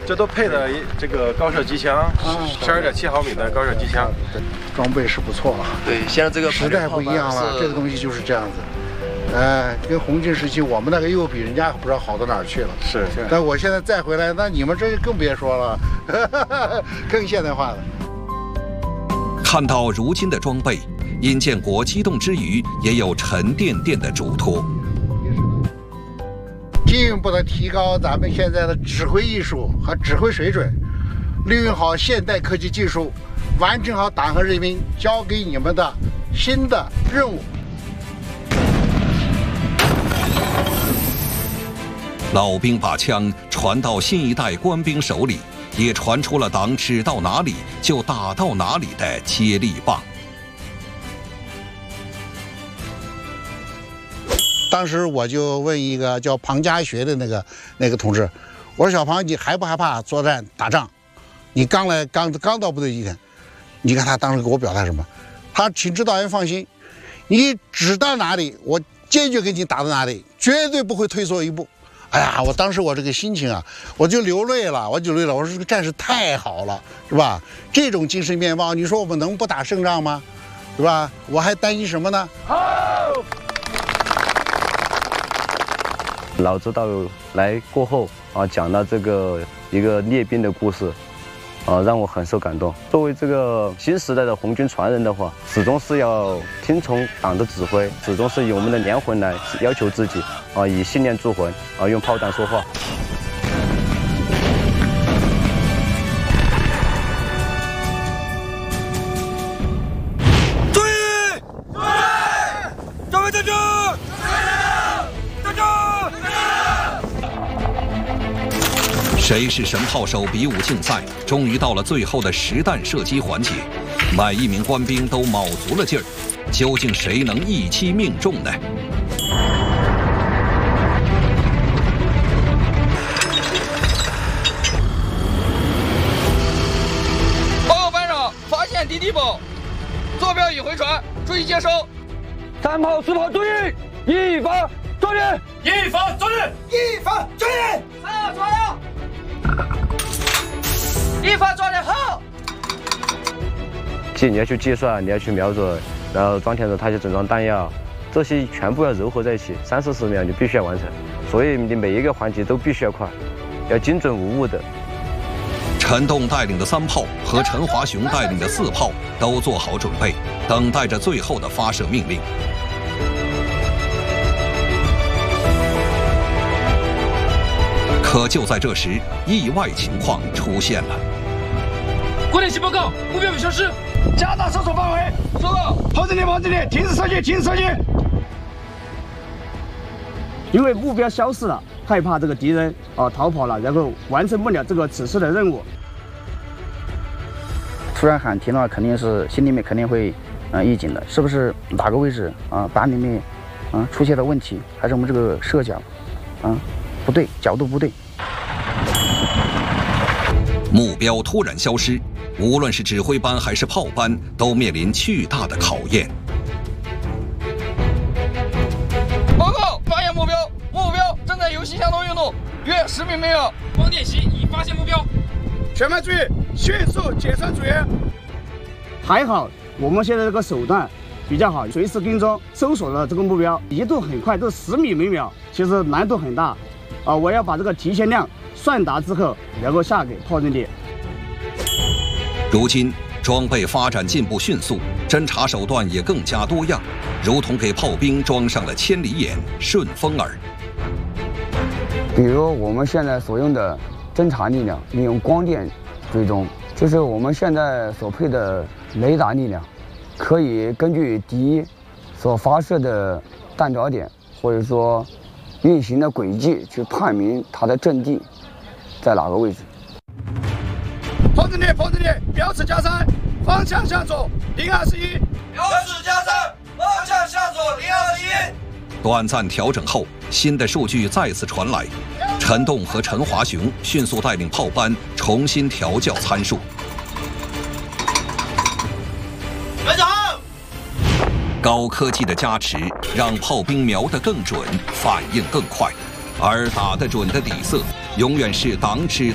这都配的这个高射机枪，12.7毫米的高射机枪， 装备是不错了。 对，现在这个时代不一样了，这个东西就是这样子。跟红军时期我们那个又比人家不知道好到哪儿去了。 是。 但我现在再回来，那你们这更别说了，更现代化了。 看到如今的装备，殷建国激动之余，也有沉甸甸的嘱托。 进一步的提高咱们现在的指挥艺术和指挥水准，利用好现代科技技术，完成好党和人民交给你们的新的任务。 老兵把枪传到新一代官兵手里，也传出了党指到哪里就打到哪里的接力棒。 当时我就问一个叫庞家学的那个同志，我说小庞，你害不害怕作战打仗？你刚到部队1天，你看他当时给我表达什么？他请指导员放心，你指到哪里，我坚决给你打到哪里，绝对不会退缩一步。哎呀，我当时我这个心情啊，我就流泪了。我说这个战士太好了，是吧？这种精神面貌，你说我们能不打胜仗吗？是吧？我还担心什么呢？好。 老指导来过后啊，讲了这个一个列兵的故事，啊，让我很受感动。作为这个新时代的红军传人的话，始终是要听从党的指挥，始终是以我们的良魂来要求自己，啊，以信念铸魂，啊，用炮弹说话。 注意！站位站住！站住！ 谁是神炮手比武竞赛终于到了最后的实弹射击环节，每一名官兵都卯足了劲儿，究竟谁能一击命中呢？ 报告班长，发现敌地堡，坐标已回传，注意接收。 3炮4炮注意，一发抓人， 一发抓人，一发抓人，3号抓人。一发抓人后， 你要去计算，你要去瞄准，然后装填着它些整装弹药，这些全部要糅合在一起，30-40秒你必须要完成。所以你每一个环节都必须要快，要精准无误的。 陈栋带领的3炮和陈华雄带领的4炮都做好准备，等待着最后的发射命令。可就在这时，意外情况出现了。 过联系报告，目标已消失，加大搜索范围。收到。炮阵地，停止射击，停止射击。 因为目标消失了，害怕这个敌人逃跑了，然后完成不了这个此次的任务。 突然喊停了，肯定是心里面肯定会预警的，是不是哪个位置靶里面出现了问题，还是我们这个射角不对，角度不对。 目标突然消失，无论是指挥班还是炮班，都面临巨大的考验。 报告，发现目标，目标正在由西向东运动，约10米每秒。光电席已发现目标，全班注意，迅速解散组员。 还好，我们现在这个手段比较好，随时跟踪搜索了这个目标，移动很快，都10米每秒，其实难度很大。我要把这个提前量算达之后，然后下给炮阵地。 如今装备发展进步迅速，侦察手段也更加多样，如同给炮兵装上了千里眼、顺风耳。 比如我们现在所用的侦察力量，利用光电追踪，就是我们现在所配的雷达力量，可以根据敌所发射的弹着点，或者说运行的轨迹去判明它的阵地在哪个位置。 炮阵地，标尺加3，方向向左021。标尺加3，方向向左021。 短暂调整后，新的数据再次传来。陈栋和陈华雄迅速带领炮班重新调校参数。 班长， 高科技的加持让炮兵瞄得更准，反应更快，而打得准的底色永远是党指